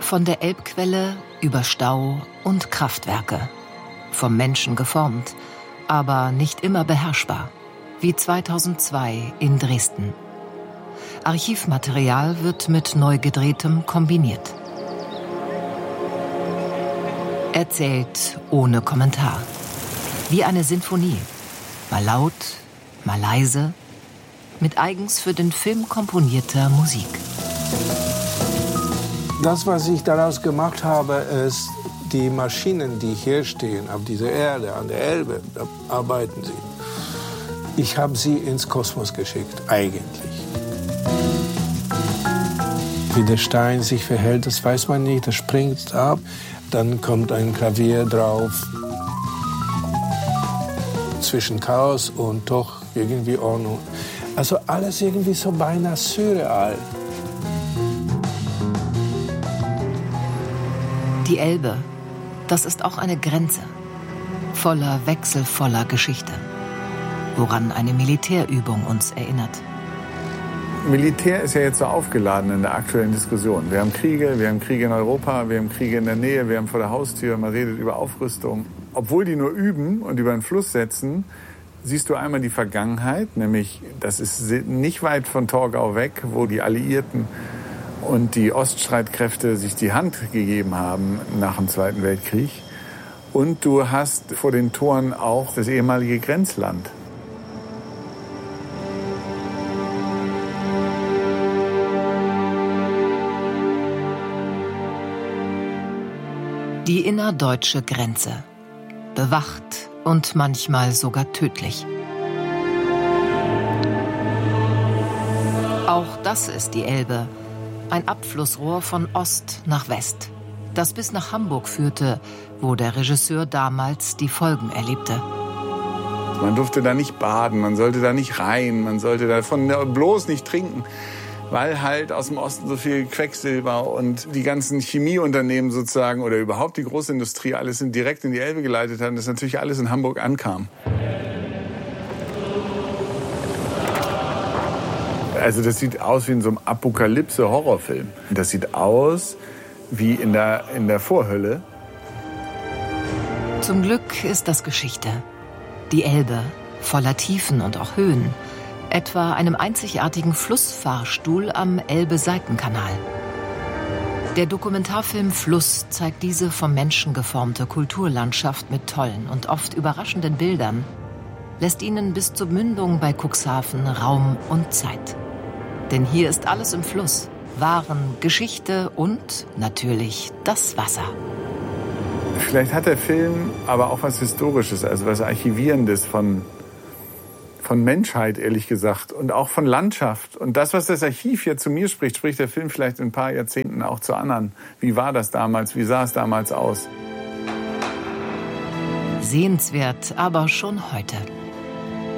Von der Elbquelle über Stau und Kraftwerke. Vom Menschen geformt, aber nicht immer beherrschbar. Wie 2002 in Dresden. Archivmaterial wird mit neu gedrehtem kombiniert. Erzählt ohne Kommentar. Wie eine Sinfonie. Mal laut, mal leise. Mit eigens für den Film komponierter Musik. Das, was ich daraus gemacht habe, ist, die Maschinen, die hier stehen, auf dieser Erde, an der Elbe, da arbeiten sie. Ich habe sie ins Kosmos geschickt, eigentlich. Wie der Stein sich verhält, das weiß man nicht, das springt ab, dann kommt ein Klavier drauf. Zwischen Chaos und doch irgendwie Ordnung. Also alles irgendwie so beinahe surreal. Die Elbe, das ist auch eine Grenze. Voller wechselvoller Geschichte. Woran eine Militärübung uns erinnert. Militär ist ja jetzt so aufgeladen in der aktuellen Diskussion. Wir haben Kriege in Europa, wir haben Kriege in der Nähe, wir haben vor der Haustür, man redet über Aufrüstung. Obwohl die nur üben und über den Fluss setzen, siehst du einmal die Vergangenheit, nämlich das ist nicht weit von Torgau weg, wo die Alliierten und die Oststreitkräfte sich die Hand gegeben haben nach dem Zweiten Weltkrieg. Und du hast vor den Toren auch das ehemalige Grenzland. Die innerdeutsche Grenze. Bewacht und manchmal sogar tödlich. Auch das ist die Elbe. Ein Abflussrohr von Ost nach West, das bis nach Hamburg führte, wo der Regisseur damals die Folgen erlebte. Man durfte da nicht baden, man sollte da nicht rein, man sollte davon bloß nicht trinken, weil halt aus dem Osten so viel Quecksilber und die ganzen Chemieunternehmen sozusagen oder überhaupt die Großindustrie alles direkt in die Elbe geleitet haben, das natürlich alles in Hamburg ankam. Also das sieht aus wie in so einem Apokalypse-Horrorfilm. Das sieht aus wie in der Vorhölle. Zum Glück ist das Geschichte. Die Elbe, voller Tiefen und auch Höhen. Etwa einem einzigartigen Flussfahrstuhl am Elbe-Seitenkanal. Der Dokumentarfilm Fluss zeigt diese vom Menschen geformte Kulturlandschaft mit tollen und oft überraschenden Bildern, lässt ihnen bis zur Mündung bei Cuxhaven Raum und Zeit. Denn hier ist alles im Fluss. Waren, Geschichte und natürlich das Wasser. Vielleicht hat der Film aber auch was Historisches, also was Archivierendes von Menschheit, ehrlich gesagt, und auch von Landschaft. Und das, was das Archiv hier zu mir spricht, spricht der Film vielleicht in ein paar Jahrzehnten auch zu anderen. Wie war das damals? Wie sah es damals aus? Sehenswert, aber schon heute.